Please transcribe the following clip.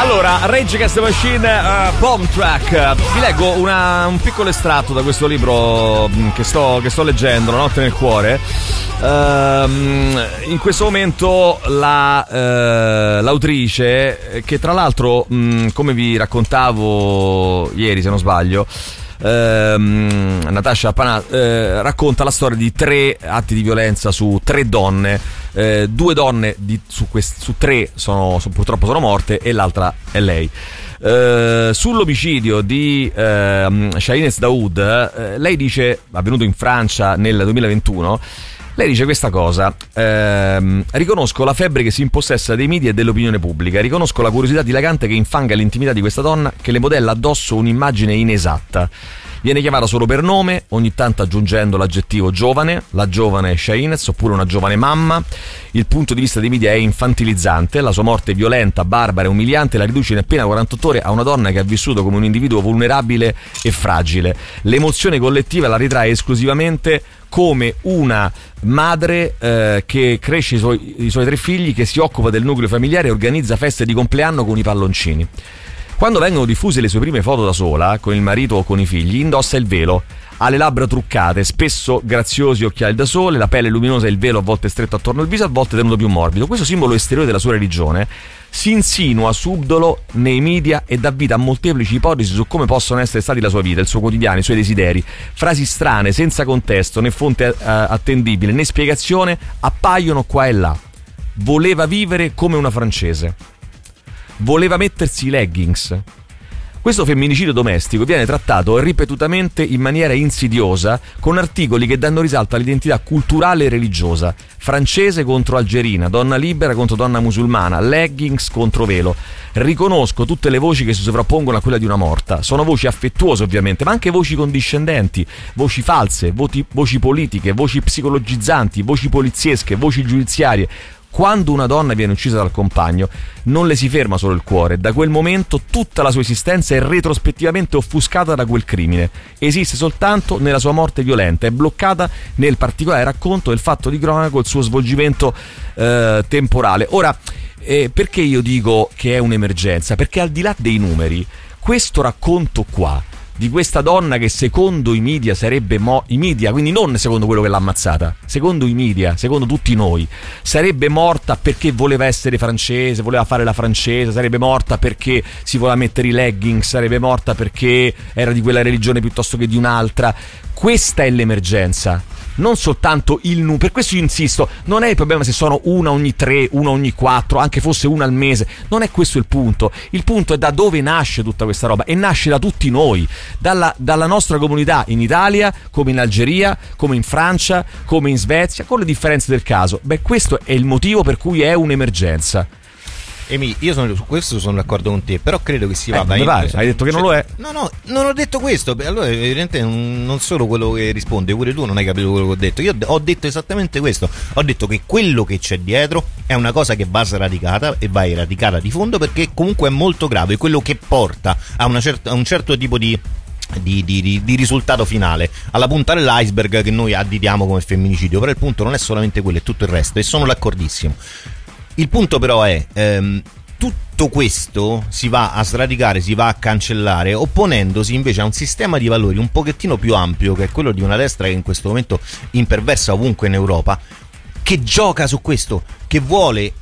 Allora, Rage Against the Machine, Bomb Track. Vi leggo un piccolo estratto da questo libro che sto leggendo, La notte nel cuore. In questo momento l'autrice, che tra l'altro, come vi raccontavo ieri se non sbaglio, Natasha Panà, racconta la storia di 3 atti di violenza su 3 donne. 2 donne su 3 purtroppo sono morte e l'altra è lei. Sull'omicidio di Shahinez Daoud, lei dice, avvenuto in Francia nel 2021, lei dice questa cosa: riconosco la febbre che si impossessa dei media e dell'opinione pubblica, riconosco la curiosità dilagante che infanga l'intimità di questa donna, che le modella addosso un'immagine inesatta. Viene chiamata solo per nome, ogni tanto aggiungendo l'aggettivo giovane, la giovane Shahinez, oppure una giovane mamma. Il punto di vista dei media è infantilizzante, la sua morte violenta, barbara e umiliante la riduce in appena 48 ore a una donna che ha vissuto come un individuo vulnerabile e fragile. L'emozione collettiva la ritrae esclusivamente come una madre che cresce i suoi 3 figli, che si occupa del nucleo familiare e organizza feste di compleanno con i palloncini. Quando vengono diffuse le sue prime foto da sola, con il marito o con i figli, indossa il velo, ha le labbra truccate, spesso graziosi occhiali da sole, la pelle luminosa e il velo a volte stretto attorno al viso, a volte tenuto più morbido. Questo simbolo esteriore della sua religione si insinua subdolo nei media e dà vita a molteplici ipotesi su come possono essere stati la sua vita, il suo quotidiano, i suoi desideri. Frasi strane, senza contesto, né fonte attendibile, né spiegazione, appaiono qua e là. Voleva vivere come una francese. Voleva mettersi i leggings. Questo femminicidio domestico viene trattato ripetutamente in maniera insidiosa, con articoli che danno risalto all'identità culturale e religiosa. Francese contro algerina, donna libera contro donna musulmana, leggings contro velo. Riconosco tutte le voci che si sovrappongono a quella di una morta. Sono voci affettuose ovviamente, ma anche voci condiscendenti, voci false, voci politiche, voci psicologizzanti, voci poliziesche, voci giudiziarie. Quando una donna viene uccisa dal compagno, non le si ferma solo il cuore. Da quel momento tutta la sua esistenza è retrospettivamente offuscata da quel crimine. Esiste soltanto nella sua morte violenta, è bloccata nel particolare racconto del fatto di cronaca col suo svolgimento temporale. Ora, perché io dico che è un'emergenza? Perché al di là dei numeri, questo racconto qua di questa donna che secondo i media sarebbe i media, quindi non secondo quello che l'ha ammazzata, secondo i media, secondo tutti noi, sarebbe morta perché voleva essere francese, voleva fare la francese, sarebbe morta perché si voleva mettere i leggings, sarebbe morta perché era di quella religione piuttosto che di un'altra. Questa è l'emergenza, non soltanto il numero. Per questo io insisto, non è il problema se sono una ogni 3, una ogni 4, anche fosse una al mese, non è questo il punto è da dove nasce tutta questa roba, e nasce da tutti noi, dalla nostra comunità in Italia, come in Algeria, come in Francia, come in Svezia, con le differenze del caso. Questo è il motivo per cui è un'emergenza. Emi, io su questo sono d'accordo con te, però credo che si vada in... Hai detto che non lo è? No, non ho detto questo. Allora evidentemente non solo quello che risponde, pure tu non hai capito quello che ho detto. Io ho detto esattamente questo. Ho detto che quello che c'è dietro è una cosa che va sradicata e va eradicata di fondo, perché comunque è molto grave, quello che porta a un certo tipo di risultato finale, alla punta dell'iceberg che noi additiamo come femminicidio. Però il punto non è solamente quello, è tutto il resto, e sono d'accordissimo. Il punto però è tutto questo si va a sradicare, si va a cancellare, opponendosi invece a un sistema di valori un pochettino più ampio, che è quello di una destra che in questo momento imperversa ovunque in Europa, che gioca su questo, che vuole